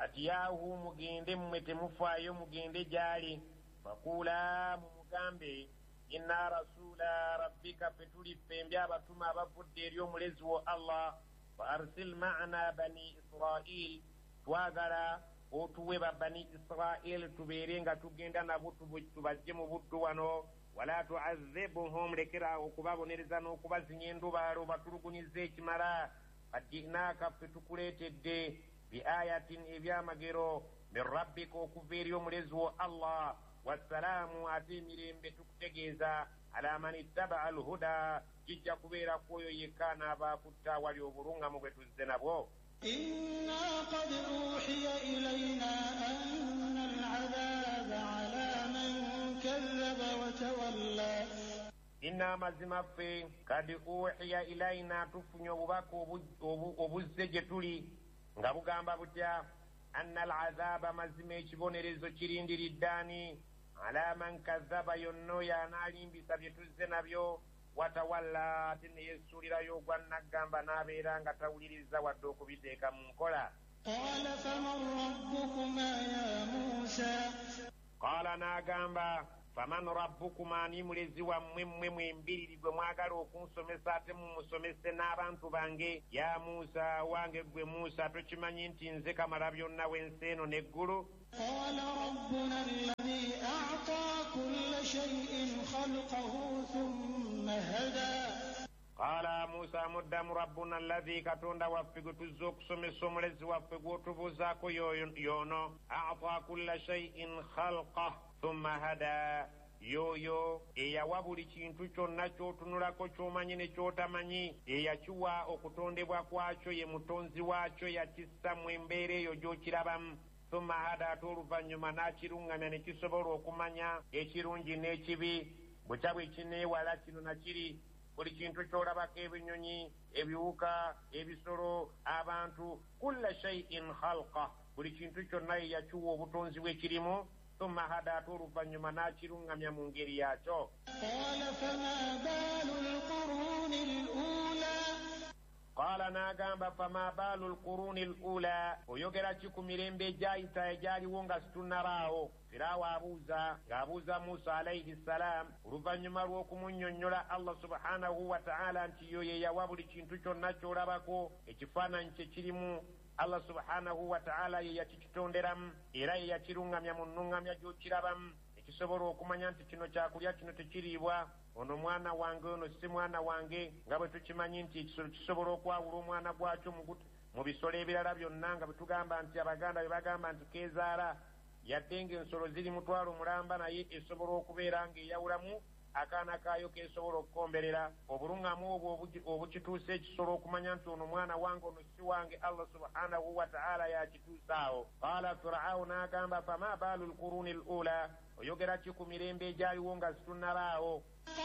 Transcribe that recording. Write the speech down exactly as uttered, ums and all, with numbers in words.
fatiyahu mugende mmwe temufaayo mugende gyali fakula mumugambe inna rasula rabbika fetuli ffembi abatuma abavudde eri omulezi wo Allah fa arsil ma'ana bani israil twagala otuwe ba bani israil tubeere nga tugenda nabo tubajje mu buddu wano wala tu'azzibuhum lekera okubabonereza n'okubazinya endubaalo batulugunyize ekimala qadinaka ffe tukuleetedde bi ayatin ebyamagero min rabbika okuva eri omulezi wo Allah wassalaamu ate emirembe tukutegeeza ala man ittaba alhuda kijja kubeera kwoyo yekka n'abaakutta wali obulungamu bwe tuzze nabwo. inna qad uhiya ilayna anna al'adhaba ala man kadhaba wa tawalla. inna amazima ffe kad uhiya ilayna tufunye obubaka obuzze gye tuli nga bugamba butya anna al'adhaba mazima ekibonerezo kirindiriddaani ala man kadhaba yonno y'anaalimbisa bye tuzze nabyo watawalla ate ne yesuulirayo ogwa naggamba n'abeera nga tawuliriza wadde okubiteeka mu nkola. qala faman rabbukuma ya musa qala n'agamba faman rabbukuma ni mulezi wammwe mmwe mwembiriri gwe mwagala okunsomesa ate mumusomese n'abantu bange ya musa wange gwe musa tokimanyi nti nze kamala byonna w'ensi eno n'eggulu. qala rabbuna alladhi a'ta kulla shay'in khalqahu thumma hada. qala musa muddamu rabbuna alladhi katonda waffe gwe tuzze okusomesa omulezi waffe gw'otubuuzaako y'ono a'ta kulla shay'in khalqahu thumma hada yoyo eyawa buli kintu kyonna ky'otunulako ky'omanyi ne ky'otamanyi eyakiwa okutondebwa kwakyo ye mutonzi waakyo yakissa mu embeera eyo gy'okirabamu. thumma hada ate oluvannyuma n'akiruŋŋamya ne kisobola okumanya ekirungi n'ekibi butya bwe kineewala kino na kiri. buli kintu ky'olabako ebinyonyi ebiwuka ebisolo abantu kulla shay'in khalqa buli kintu kyonna ye yakiwa obutonzi bw'ekirimu. ثم هذا طرفا يمنا كيرونغاميا مونغيرياتو. قال فما بال القرون الأولى قال ناغامبا فما بال القرون الأولى ويوغرا تشيكو ميرembe jaita ejali wonga situnarao firawa abuza ngabuza Musa alayhi salam oluvanyuma lw'okumunyonnyola Allah subhanahu wa ta'ala nti yoye yawa buli kintu kyonna ky'olabako ekifaananyi kye kirimu Allah subhanahu wa ta'ala ye yakitonderamu era ye yakiruŋŋamya mu nnuŋŋamya gy'okirabamu ekisobola okumanya nti kino kyakulya kino tekiriibwa ono mwana wange ono si mwana wange nga bwe tukimanyi nti ekisolo kisobola okwawula omwana gwakyo mu bisolo ebirala byonna nga bwe tugamba nti abaganda bwe bagamba nti keezaala yadde ng'ensolo ziri mutwalo mulamba naye esobola okubeera ng'eyawulamu akaana kaayo keesobola okukomberera obulungamu obwo obukituusa ekisolo okumanya nti ono mwana wange ono si wange Allah subhanahu wa ta'ala yakituusaawo. qala firawu n'agamba fama baalu lquruni l ula oyogera ki ku mirembe egyaliwo nga zitunalaawo.